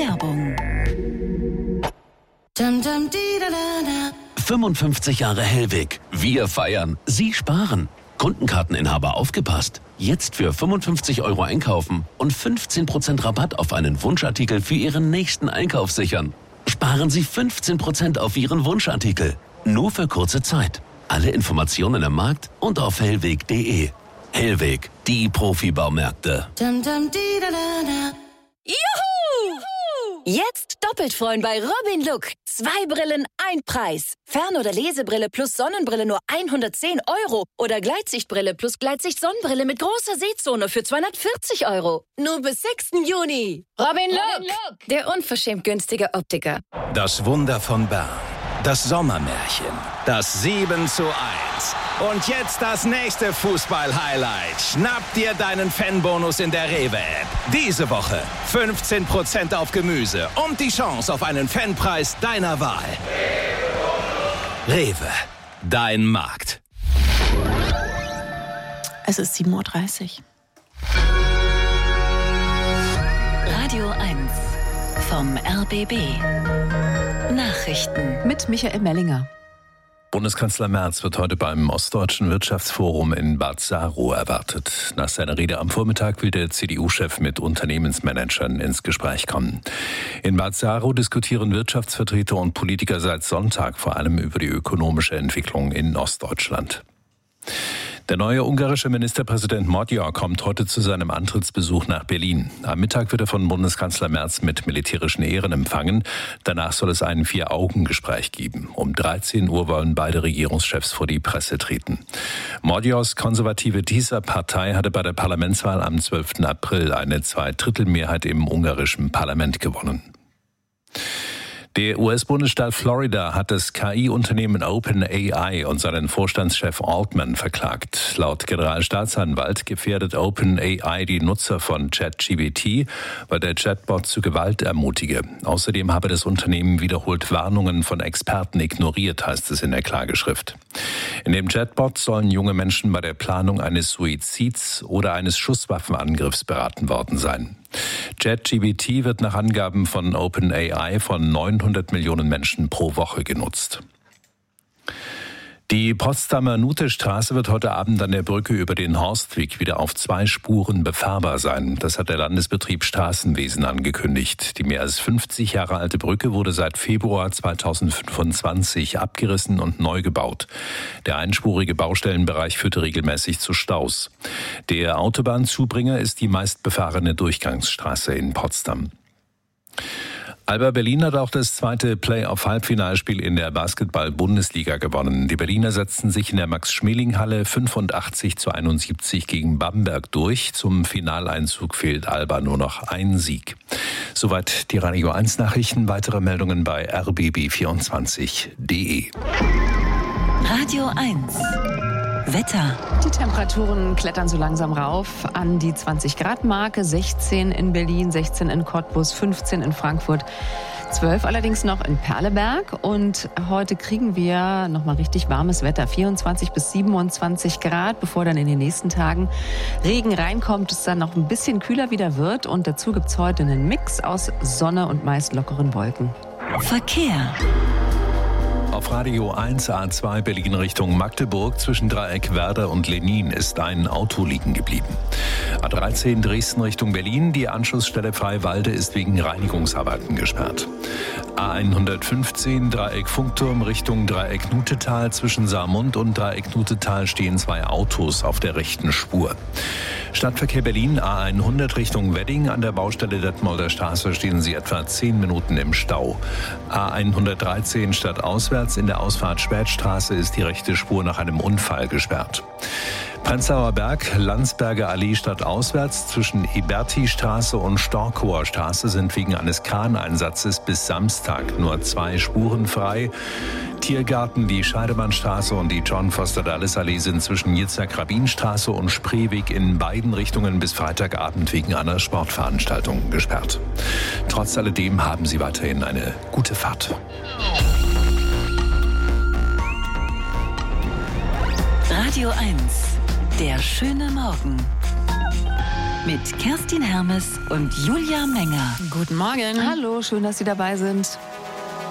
Werbung. 55 Jahre Hellweg. Wir feiern. Sie sparen. Kundenkarteninhaber aufgepasst. Jetzt für 55 € einkaufen und 15% Rabatt auf einen Wunschartikel für Ihren nächsten Einkauf sichern. Sparen Sie 15% auf Ihren Wunschartikel. Nur für kurze Zeit. Alle Informationen im Markt und auf hellweg.de. Hellweg, die Profibaumärkte. Juhu! Jetzt doppelt freuen bei Robin Look. 2 Brillen, 1 Preis. Fern- oder Lesebrille plus Sonnenbrille nur 110 € oder Gleitsichtbrille plus Gleitsicht-Sonnenbrille mit großer Sehzone für 240 €. Nur bis 6. Juni. Robin Look, der unverschämt günstige Optiker. Das Wunder von Bern. Das Sommermärchen. Das 7:1. Und jetzt das nächste Fußball-Highlight. Schnapp dir deinen Fanbonus in der Rewe-App. Diese Woche 15% auf Gemüse und die Chance auf einen Fanpreis deiner Wahl. Rewe, dein Markt. Es ist 7:30 Uhr. Radio 1 vom RBB. Nachrichten Mit Michael Mellinger. Bundeskanzler Merz wird heute beim Ostdeutschen Wirtschaftsforum in Bad Saro erwartet. Nach seiner Rede am Vormittag will der CDU-Chef mit Unternehmensmanagern ins Gespräch kommen. In Bad Saro diskutieren Wirtschaftsvertreter und Politiker seit Sonntag vor allem über die ökonomische Entwicklung in Ostdeutschland. Der neue ungarische Ministerpräsident Magyar kommt heute zu seinem Antrittsbesuch nach Berlin. Am Mittag wird er von Bundeskanzler Merz mit militärischen Ehren empfangen. Danach soll es ein 4-Augen-Gespräch geben. Um 13 Uhr wollen beide Regierungschefs vor die Presse treten. Magyars konservative DISA-Partei hatte bei der Parlamentswahl am 12. April eine 2/3 im ungarischen Parlament gewonnen. Der US-Bundesstaat Florida hat das KI-Unternehmen OpenAI und seinen Vorstandschef Altman verklagt. Laut Generalstaatsanwalt gefährdet OpenAI die Nutzer von ChatGPT, weil der Chatbot zu Gewalt ermutige. Außerdem habe das Unternehmen wiederholt Warnungen von Experten ignoriert, heißt es in der Klageschrift. In dem Chatbot sollen junge Menschen bei der Planung eines Suizids oder eines Schusswaffenangriffs beraten worden sein. ChatGPT wird nach Angaben von OpenAI von 900 Millionen Menschen pro Woche genutzt. Die Potsdamer Nutestraße wird heute Abend an der Brücke über den Horstweg wieder auf 2 Spuren befahrbar sein. Das hat der Landesbetrieb Straßenwesen angekündigt. Die mehr als 50 Jahre alte Brücke wurde seit Februar 2025 abgerissen und neu gebaut. Der einspurige Baustellenbereich führte regelmäßig zu Staus. Der Autobahnzubringer ist die meistbefahrene Durchgangsstraße in Potsdam. Alba Berlin hat auch das zweite Play-off-Halbfinalspiel in der Basketball-Bundesliga gewonnen. Die Berliner setzten sich in der Max-Schmeling-Halle 85:71 gegen Bamberg durch. Zum Finaleinzug fehlt Alba nur noch ein Sieg. Soweit die Radio 1 Nachrichten. Weitere Meldungen bei rbb24.de. Radio 1 Wetter. Die Temperaturen klettern so langsam rauf an die 20-Grad-Marke. 16 in Berlin, 16 in Cottbus, 15 in Frankfurt, 12 allerdings noch in Perleberg. Und heute kriegen wir nochmal richtig warmes Wetter. 24 bis 27 Grad, bevor dann in den nächsten Tagen Regen reinkommt, es dann noch ein bisschen kühler wieder wird. Und dazu gibt es heute einen Mix aus Sonne und meist lockeren Wolken. Verkehr. Auf Radio 1 A2 Berlin Richtung Magdeburg zwischen Dreieck Werder und Lenin ist ein Auto liegen geblieben. A13 Dresden Richtung Berlin, die Anschlussstelle Freiwalde ist wegen Reinigungsarbeiten gesperrt. A115 Dreieck Funkturm Richtung Dreieck Nutetal, zwischen Saarmund und Dreieck Nutetal stehen 2 Autos auf der rechten Spur. Stadtverkehr Berlin A100 Richtung Wedding, an der Baustelle Detmolder Straße stehen Sie etwa 10 Minuten im Stau. A113 stadtauswärts in der Ausfahrt Spätstraße ist die rechte Spur nach einem Unfall gesperrt. Prenzlauer Berg, Landsberger Allee stadtauswärts zwischen Eberti-Straße und Storkower Straße sind wegen eines Kraneinsatzes bis Samstag nur 2 Spuren frei. Tiergarten, die Scheidemannstraße und die John Foster Dulles Allee sind zwischen Yitzhak-Rabin-Straße und Spreeweg in beiden Richtungen bis Freitagabend wegen einer Sportveranstaltung gesperrt. Trotz alledem haben Sie weiterhin eine gute Fahrt. Radio 1, der schöne Morgen. mit Kerstin Hermes und Julia Menger. Guten Morgen. Hallo, schön, dass Sie dabei sind.